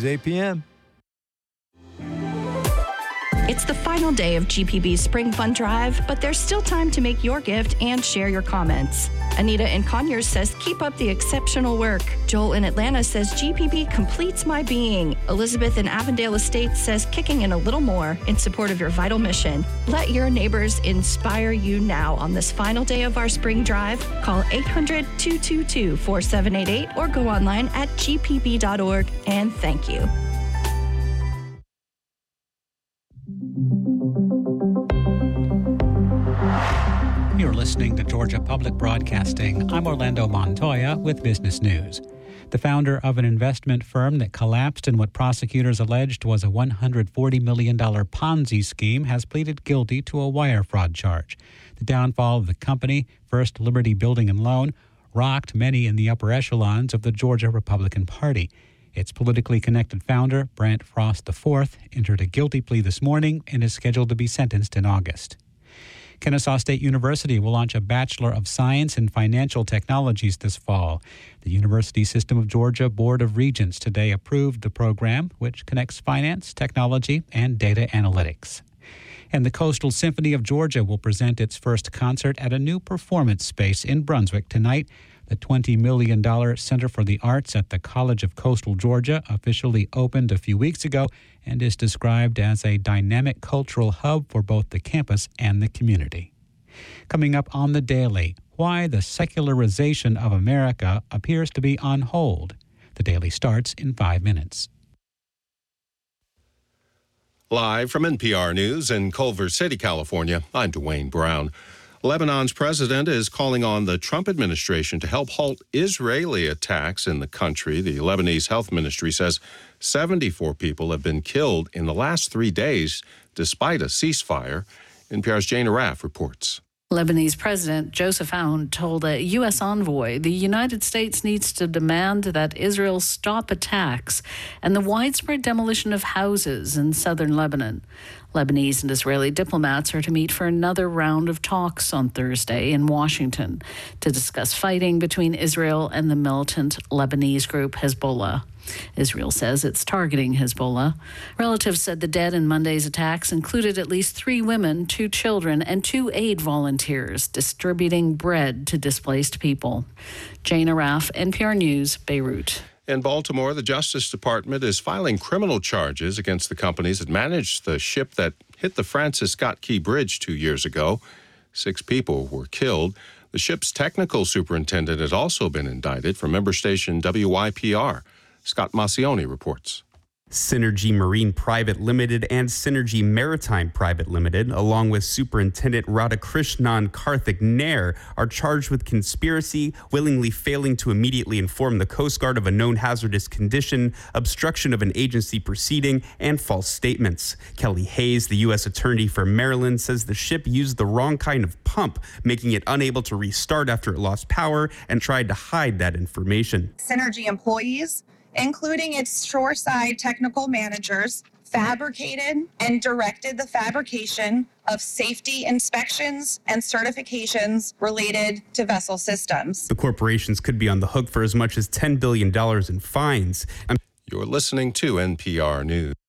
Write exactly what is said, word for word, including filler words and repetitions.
eight p.m. It's the final day of G P B's Spring Fun Drive, but there's still time to make your gift and share your comments. Anita in Conyers says, keep up the exceptional work. Joel in Atlanta says, G P B completes my being. Elizabeth in Avondale Estates says, kicking in a little more in support of your vital mission. Let your neighbors inspire you now on this final day of our Spring Drive. Call eight hundred, two two two, four seven eight eight or go online at g p b dot org, and thank you. You're listening to Georgia Public Broadcasting. I'm Orlando Montoya with Business News. The founder of an investment firm that collapsed in what prosecutors alleged was a one hundred forty million dollars Ponzi scheme has pleaded guilty to a wire fraud charge. The downfall of the company, First Liberty Building and Loan, rocked many in the upper echelons of the Georgia Republican Party. Its politically connected founder, Brant Frost the fourth, entered a guilty plea this morning and is scheduled to be sentenced in August. Kennesaw State University will launch a Bachelor of Science in Financial Technologies this fall. The University System of Georgia Board of Regents today approved the program, which connects finance, technology, and data analytics. And the Coastal Symphony of Georgia will present its first concert at a new performance space in Brunswick tonight. The twenty million dollars Center for the Arts at the College of Coastal Georgia officially opened a few weeks ago and is described as a dynamic cultural hub for both the campus and the community. Coming up on The Daily, why the secularization of America appears to be on hold. The Daily starts in five minutes. Live from N P R News in Culver City, California, I'm Dwayne Brown. Lebanon's president is calling on the Trump administration to help halt Israeli attacks in the country. The Lebanese health ministry says seventy-four people have been killed in the last three days, despite a ceasefire. N P R's Jane Araf reports. Lebanese President Joseph Aoun told a U S envoy the United States needs to demand that Israel stop attacks and the widespread demolition of houses in southern Lebanon. Lebanese and Israeli diplomats are to meet for another round of talks on Thursday in Washington to discuss fighting between Israel and the militant Lebanese group Hezbollah. Israel says it's targeting Hezbollah. Relatives said the dead in Monday's attacks included at least three women, two children, and two aid volunteers distributing bread to displaced people. Jane Araf, N P R News, Beirut. In Baltimore, the Justice Department is filing criminal charges against the companies that managed the ship that hit the Francis Scott Key Bridge two years ago. Six people were killed. The ship's technical superintendent has also been indicted for member station W Y P R. Scott Massioni reports. Synergy Marine Private Limited and Synergy Maritime Private Limited, along with Superintendent Radhakrishnan Karthik Nair, are charged with conspiracy, willingly failing to immediately inform the Coast Guard of a known hazardous condition, obstruction of an agency proceeding, and false statements. Kelly Hayes, the U S Attorney for Maryland, says the ship used the wrong kind of pump, making it unable to restart after it lost power, and tried to hide that information. Synergy employees, including its shoreside technical managers, fabricated and directed the fabrication of safety inspections and certifications related to vessel systems. The corporations could be on the hook for as much as ten billion dollars in fines. You're listening to N P R News.